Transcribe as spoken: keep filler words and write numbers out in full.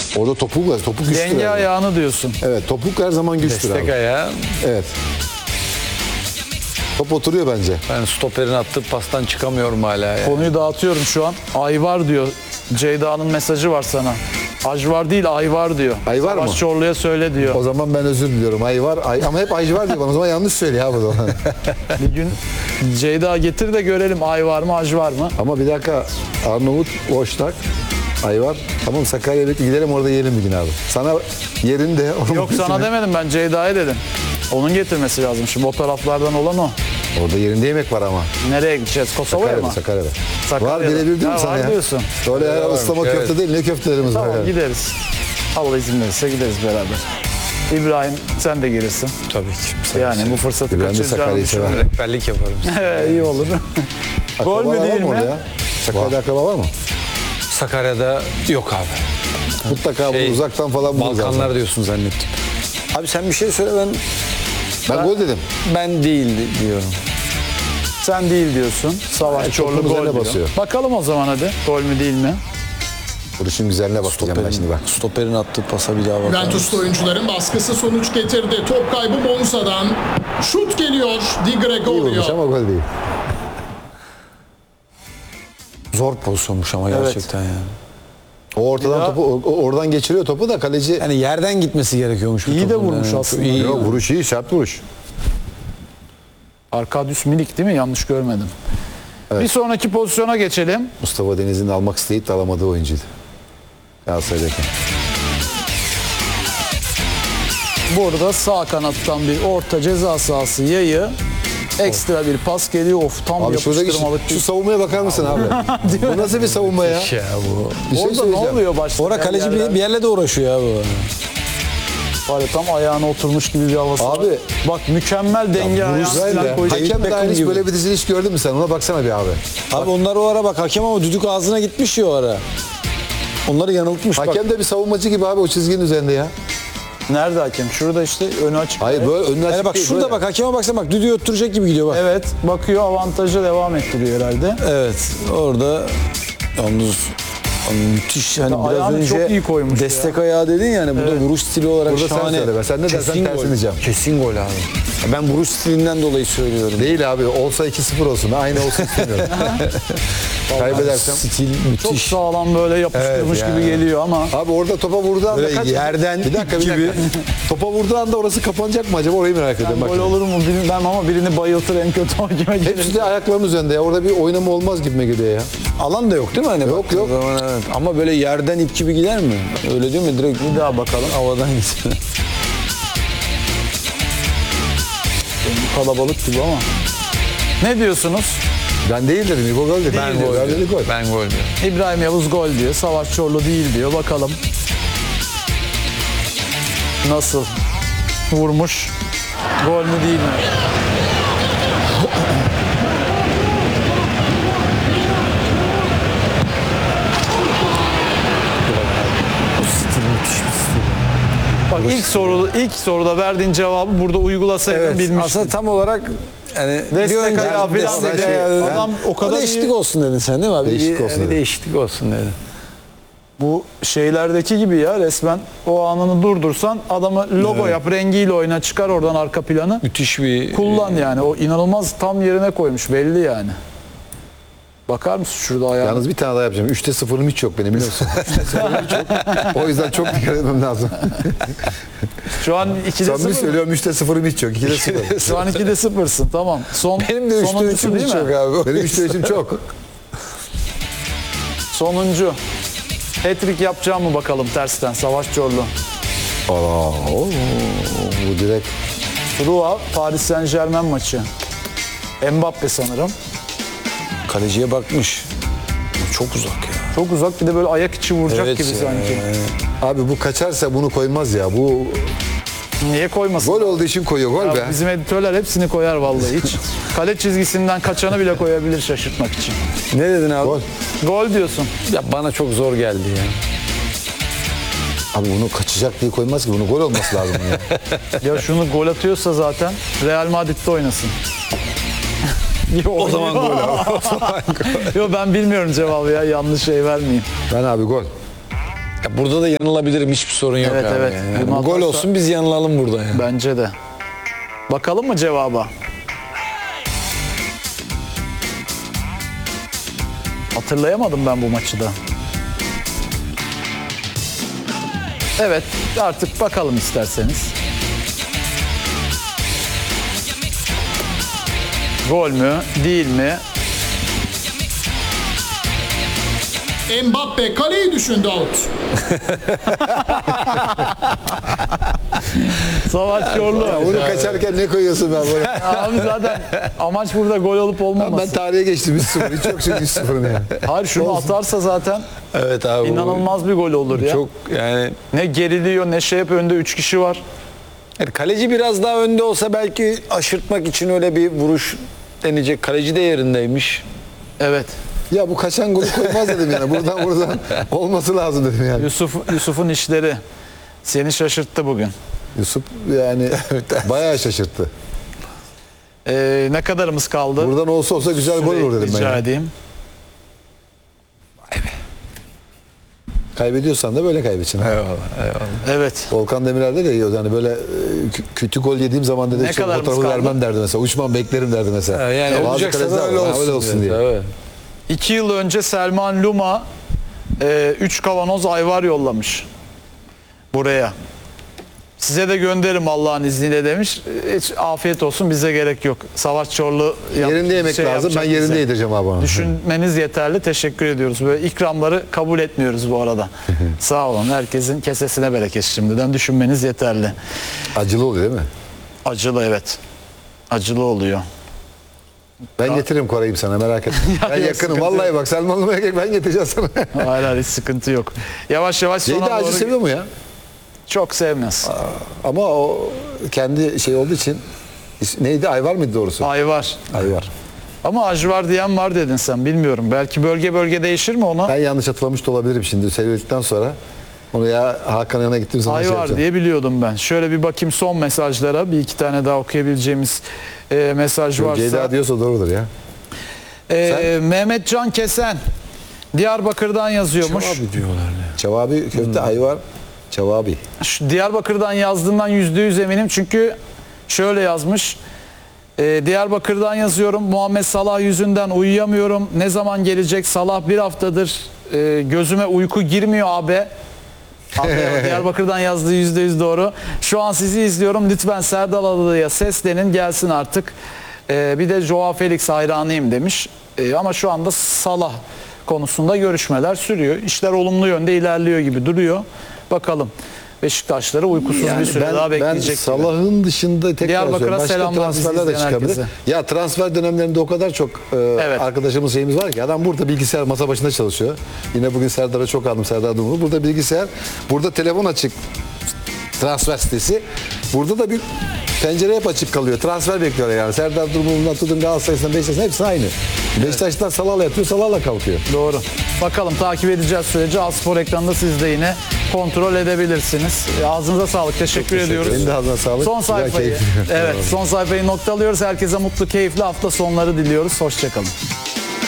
Orada topuk var. Topuk güçlü. Denge ayağını diyorsun. Evet, topuk her zaman güçlüdür Destek abi. ayağı. Evet. Top oturuyor bence. Ben stoperin attığı pastan çıkamıyorum hala ya. Konuyu dağıtıyorum şu an. Ay var diyor. Ceyda'nın mesajı var sana. Aj var değil, ay var diyor. Ay var mı? Savaş Çorlu'ya söyle diyor. O zaman ben özür diliyorum. Ay var. Ay, ama hep ay var diyor bana. O zaman yanlış söylüyor abi. o zaman. Bir gün Ceyda getir de görelim ay var mı, aj var mı? Ama bir dakika. Arnavut, Boşnak, ay var. Tamam, Sakarya'ya gidelim, orada yiyelim bir gün abi. Sana yerinde. Yok sana demedim, ben Ceyda'ya dedim. Onun getirmesi lazım. Şimdi o taraflardan olan o. Orada yerinde yemek var ama. Nereye gideceğiz? Kosova'ya mı? Sakarya'da. Sakarya'da. Var, Sakarya'da. birebir değil mi Ha, sana var ya? diyorsun. Öyle ya, ıslama evet. köfte değil, ne köftelerimiz var. Tamam yani. gideriz. Allah izin verirse gideriz beraber. İbrahim sen de gelirsin. Tabii ki. Yani bu fırsatı İbrahim de kaçıracağını Sakarya'yı sever. düşünüyorum. Rehberlik yaparım. İyi olur. Gol Akrabalar mü var değil mı orada mi? ya? Sakarya'da akraba var mı? Sakarya'da yok abi. Mutlaka Şey, bu uzaktan falan buluruz. Balkanlar zaten. diyorsun zannettim. Abi sen bir şey söyle, ben Ben gol dedim. ben değil diyorum. Sen değil diyorsun. Savaş Yani Çorlu topun gol üzerine diyor. basıyor. Bakalım o zaman hadi. Gol mü değil mi? Vuruşun güzelliğine bakacağım ben şimdi bak. Stoperin attığı pasa bir daha bakalım. Juventus'ta oyuncuların baskısı sonuç getirdi. Top kaybı Monsa'dan. Şut geliyor. Di İyi Gregorio. vurmuş ama gol değil. Zor pozisyonmuş ama Evet. gerçekten yani. O ortadan Ya- topu, o- oradan geçiriyor topu da kaleci... Yani yerden gitmesi gerekiyormuş. bu İyi de topun vurmuş yani. aslında. İyi. Yok, vuruş iyi, sert vuruş. Arkadius Milik değil mi? Yanlış görmedim. Bir sonraki pozisyona geçelim. Mustafa Deniz'in almak isteyip de alamadığı oyuncuydu. Galatasaray'daki. Burada sağ kanattan bir orta ceza sahası yayı. Ekstra bir pas geliyor. Of tam Abi şuradaki yapıştırmalık. şu, şu savunmaya bakar mısın abi? Bu nasıl bir savunma ya? Ya bu. Bir şey Orada ne söyleyeceğim. oluyor başta? Orada kaleci bir, bir yerle de uğraşıyor ya bu. Var ya, tam ayağına oturmuş gibi bir havası var. Abi, Bak mükemmel denge ayağı Güzel falan de. koyacak. Hakem Beckham dair hiç gibi. böyle bir diziliş gördün mü sen? Ona baksana bir abi. Abi onlar o ara bak, hakem ama düdük ağzına gitmiş ya o ara. Onları yanıltmış bak. Hakem de bir savunmacı gibi abi, o çizginin üzerinde ya. Nerede hakem? Şurada işte önü açık. Hayır, böyle önüne Yani açık bak değil, şurada böyle. bak, hakeme baksana bak, düdüğü öttürecek gibi gidiyor bak. Evet bakıyor, avantajı devam ettiriyor herhalde. Evet, orada yalnız müthiş, hani biraz ayağını önce çok iyi koymuş destek ayağı dedin yani, bu da vuruş stili olarak Burada sen şahane. söyle be, sen ne dersen Kesin tersini gol. diyeceğim. Kesin gol abi. Ben vuruş stilinden dolayı söylüyorum. Değil abi, olsa iki sıfır olsun. Aynı olsun istemiyorum. Kaybedersem. Stil Çok müthiş. sağlam böyle yapıştırmış Evet gibi yani. geliyor ama Abi orada topa vurduğu anda Böyle kaç... yerden bir dakika, bir gibi. dakika. Topa vurduğu anda orası kapanacak mı acaba? Orayı merak ediyorum. Bak gol şimdi. olur mu bilmem ama birini bayıltır en kötü o kime gelir. Hepsi de ayaklarının üzerinde ya. Orada bir oynama olmaz gibime geliyor ya. Alan da yok değil mi? Hani Yok, baktığın yok. zaman, evet. Ama böyle yerden ip gibi gider mi? Öyle değil mi? Direkt bir daha bakalım. Havadan gitsin. Kalabalık gibi ama. Ne diyorsunuz? Ben değil dedim. İbo gol dedi. Ben Değil gol dedi. Ben dedi gol. Ben gol diyorum. İbrahim Yavuz gol diyor. Savaş Çorlu değil diyor. Bakalım. Nasıl vurmuş? Gol mü değil mi? Bak ilk soru ilk soruda verdiğin cevabı burada uygulasaydın Evet, bilmiştin. aslında tam olarak yani Destek bir önce- ayağı falan destek dedi. ayağı dedi. Adam o kadar O değişiklik iyi- olsun dedin sen değil mi abi? Değişiklik Bir- olsun bir dedi. değişiklik olsun dedi. Bu şeylerdeki gibi ya, resmen o anını durdursan adamı logo yap, rengiyle oyna, çıkar oradan arka planı. Müthiş bir Kullan yani. O inanılmaz tam yerine koymuş belli yani. Bakar mısın şurada ayağına? Yalnız bir tane daha yapacağım. Üçte sıfırım hiç yok benim, biliyorsun. Üçte sıfırım hiç yok. O yüzden çok dikkat etmem lazım. Şu an ikide Samimi sıfır. söylüyorum, üçte sıfırım hiç yok. İkide sıfır. Şu an ikide sıfırsın tamam. Son, Benim de üçte sonuncusu üçüm değil hiç mi? yok abi. Benim üçte üçüm çok. Sonuncu. Hat-trick yapacağım mı bakalım tersten Savaş Çorlu. Aa, oo, bu direkt. Rua Paris Saint Germain maçı. Mbappe sanırım. Kaleciye bakmış. Çok uzak ya. Çok uzak, bir de böyle ayak içi vuracak Evet gibi ya, sanki. Abi bu kaçarsa bunu koymaz ya. Bu Niye koymasın? gol olduğu için koyuyor. Gol Ya be. bizim editörler hepsini koyar vallahi hiç. Kale çizgisinden kaçanı bile koyabilir şaşırtmak için. Ne dedin abi? Gol. Gol diyorsun. Ya bana çok zor geldi ya. Abi bunu kaçacak diye koymaz ki. Bunun gol olması lazım ya. Ya şunu gol atıyorsa zaten Real Madrid'de oynasın. Yo, O zaman gol abi. Yo ben bilmiyorum cevabı ya, yanlış şey vermeyeyim. Ben abi gol. Ya burada da yanılabilirim, hiçbir sorun yok Evet, abi. evet. Yani. Bunu Bu gol atarsa- olsun, biz yanılalım burada yani. Bence de. Bakalım mı cevaba? Hatırlayamadım ben bu maçı da. Evet, artık bakalım isterseniz. Gol mü, değil mi? Mbappe kaleyi düşündü out. Savaş Çorlu. Bunu kaçarken ne koyuyorsun ben böyle? Abi zaten amaç burada gol olup olmaması. Ben tarihe geçtim üç sıfır. Hiç yok çünkü üç sıfır ne ya. Hayır, şunu atarsa zaten Evet abi. bu inanılmaz bir gol olur ya. Çok yani, Ne geriliyor ne şey yapıyor, önde üç kişi var. yani kaleci biraz daha önde olsa belki aşırtmak için öyle bir vuruş deneyecek. Kaleci de yerindeymiş. Evet. Ya bu kaçan golü koymaz dedim yani. Buradan buradan olması lazım dedim yani. Yusuf Yusuf'un işleri seni şaşırttı bugün. Yusuf yani bayağı şaşırttı. Ee, ne kadarımız kaldı? Buradan olsa olsa güzel gol Süreyi olur dedim ben. rica yani. edeyim. Kaybediyorsan da böyle kaybedeceksin. ha. Eyvallah, eyvallah. Evet. Volkan Demirel de diyordu hani böyle e, kü- kötü gol yediğim zaman dedi Ne işte kadarımız fotoğrafı kaldı? vermem derdi mesela. Uçmam beklerim derdi mesela. Yani Bazı olacaksa kaleciler da öyle var, ha, olsun, öyle olsun diye. Evet. İki yıl önce Selman Luma e, üç kavanoz ayvar yollamış buraya. Size de gönderirim Allah'ın izniyle demiş. Hiç afiyet olsun, bize gerek yok. Savaş Çorlu yap- Yerinde yemek şey lazım. Ben yapacak yerinde bize. yedireceğim abi onu. Düşünmeniz yeterli. Teşekkür ediyoruz. Böyle ikramları kabul etmiyoruz bu arada. Sağ olun. Herkesin kesesine bereket şimdiden. Düşünmeniz yeterli. Acılı oluyor değil mi? Acılı, evet. Acılı oluyor. Ben getiririm Koray'ım sana merak etme. ben yok, yakınım. sıkıntı Vallahi yok. bak Selman Luma'ya gel ben getireceğim sana. Hayır hayır, hiç sıkıntı yok. Yavaş yavaş sona Ceyda acı doğru- seviyor mu ya? Çok sevmez. Ama o kendi şey olduğu için is- neydi? Ayvar mıydı doğrusu? Ayvar. Ayvar. Ama ajvar diyen var dedin sen, bilmiyorum. Belki bölge bölge değişir mi ona? Ben yanlış hatırlamış da olabilirim şimdi söyledikten sonra. Onu ya Hakan'ın yanına gittiğim zaman şey Ayvar yapacağım. diye biliyordum ben. Şöyle bir bakayım son mesajlara. Bir iki tane daha okuyabileceğimiz e, mesaj varsa. Ceyda diyorsa doğrudur ya. E, Mehmet Can Kesen Diyarbakır'dan yazıyormuş. Abi diyorlar ya. Çavabi köfte ayvar. Çavabi. Şu Diyarbakır'dan yazdığından yüzde yüz eminim çünkü şöyle yazmış. Ee, Diyarbakır'dan yazıyorum. Muhammed Salah yüzünden uyuyamıyorum. Ne zaman gelecek? Salah bir haftadır e, gözüme uyku girmiyor abi. Abi, Diyarbakır'dan yazdığı yüzde yüz doğru. Şu an sizi izliyorum. Lütfen Serdal Adalı'ya seslenin, gelsin artık. Ee, bir de Joao Felix hayranıyım demiş. Ee, ama şu anda Salah konusunda görüşmeler sürüyor. İşler olumlu yönde ilerliyor gibi duruyor. Bakalım. Beşiktaşları uykusuz bir süre ben, daha ben bekleyecek gibi. Salah'ın dışında tekrar Diyarbakır'a söylüyorum. Başka selamlar, bizi transferler de izleyen çıkabilir. herkese. Ya transfer dönemlerinde o kadar çok e, Evet. arkadaşımız şeyimiz var ki adam burada bilgisayar masa başında çalışıyor. Yine bugün Serdar'a çok aldım Serdar Dumru. Burada bilgisayar, burada telefon açık transfer sitesi. Burada da bir pencere hep açık kalıyor. Transfer bekliyorlar yani. Serdar Durmuş'undan tutun Galatasaray'dan Beşiktaş'tan hepsi aynı. Beşiktaş'tan Salah'la yatıyor, Salah'la kalkıyor. Doğru. Bakalım, takip edeceğiz süreci. Aspor ekranda siz de yine kontrol edebilirsiniz. Ağzınıza sağlık. Teşekkür, ediyoruz. Senin de ağzına sağlık. Son Güzel, sayfayı. keyifli. Evet, son sayfayı noktalıyoruz. Herkese mutlu, keyifli hafta sonları diliyoruz. Hoşçakalın.